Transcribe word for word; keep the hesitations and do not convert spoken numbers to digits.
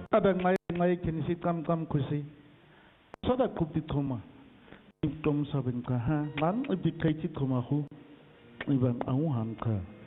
Ada ngai ngai kini si kam kam kusi. Soda kupi thoma. Tom sabeng ka ha. Man ibi kai ti thoma hu. Iban au ham ka.